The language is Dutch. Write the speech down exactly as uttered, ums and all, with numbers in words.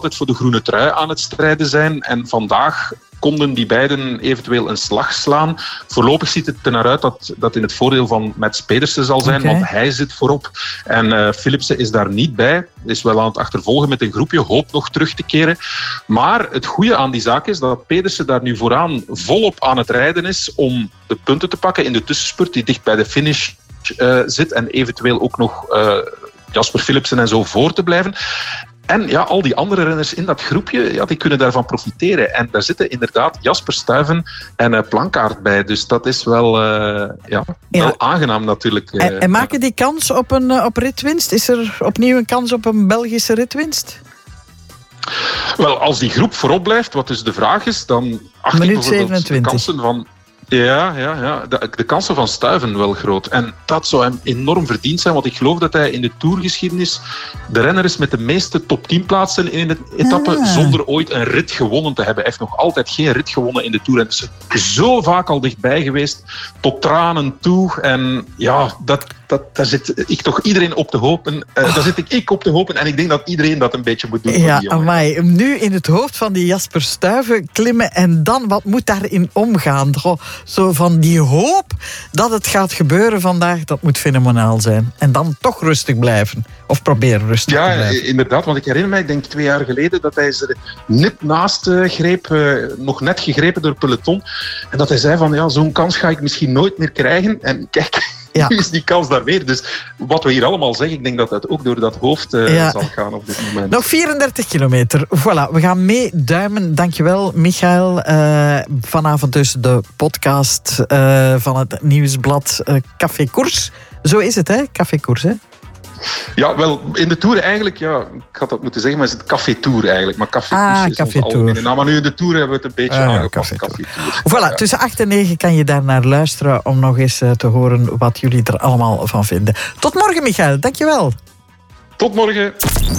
altijd voor de groene trui aan het strijden zijn. En vandaag konden die beiden eventueel een slag slaan. Voorlopig ziet het er naar uit dat dat in het voordeel van Mats Pedersen zal zijn, okay. Want hij zit voorop. En uh, Philipsen is daar niet bij. Is wel aan het achtervolgen met een groepje, hoopt nog terug te keren. Maar het goede aan die zaak is dat Pedersen daar nu vooraan volop aan het rijden is om de punten te pakken in de tussenspurt die dicht bij de finish uh, zit en eventueel ook nog uh, Jasper Philipsen en zo voor te blijven. En ja, al die andere renners in dat groepje, ja, die kunnen daarvan profiteren. En daar zitten inderdaad Jasper Stuyven en uh, Plankaart bij. Dus dat is wel, uh, ja, wel ja. aangenaam natuurlijk. Uh, en, en maken die kans op een uh, op ritwinst? Is er opnieuw een kans op een Belgische ritwinst? Wel, als die groep voorop blijft, wat dus de vraag is, dan acht ik bijvoorbeeld de kansen van... Ja, ja, ja. De, de kansen van Stuyven wel groot. En dat zou hem enorm verdiend zijn, want ik geloof dat hij in de Tourgeschiedenis de renner is met de meeste top tien plaatsen in een etappe ah. zonder ooit een rit gewonnen te hebben. Hij heeft nog altijd geen rit gewonnen in de Tour. En is zo vaak al dichtbij geweest, tot tranen toe. En ja, dat, dat, daar zit ik toch iedereen op te hopen. Uh, oh. Daar zit ik, ik op te hopen. En ik denk dat iedereen dat een beetje moet doen. Ja, amai. Nu in het hoofd van die Jasper Stuyven klimmen en dan, wat moet daarin omgaan? Goh, zo van die hoop dat het gaat gebeuren vandaag, dat moet fenomenaal zijn. En dan toch rustig blijven. Of proberen rustig ja, te blijven. Ja, inderdaad. Want ik herinner mij, ik denk twee jaar geleden, dat hij er net naast uh, greep, uh, nog net gegrepen door peloton. En dat hij zei van, ja, zo'n kans ga ik misschien nooit meer krijgen. En kijk... Ja. Nu is die kans daar weer. Dus wat we hier allemaal zeggen, ik denk dat dat ook door dat hoofd uh, ja. zal gaan op dit moment. Nog vierendertig kilometer. Voilà, we gaan meeduimen. Dankjewel, Michael. Uh, vanavond dus de podcast uh, van het nieuwsblad uh, Café Koers. Zo is het, hè? Café Koers, hè? Ja, wel, in de Tour eigenlijk, ja, ik had dat moeten zeggen, maar is het Café Tour eigenlijk. Maar Café Koers ah, is Café onze algemene naam. Maar nu in de Tour hebben we het een beetje uh, aangepast. Café Tour. Voilà, ja. Tussen acht en negen kan je daar naar luisteren om nog eens uh, te horen wat jullie er allemaal van vinden. Tot morgen, Michael. Dankjewel. Tot morgen.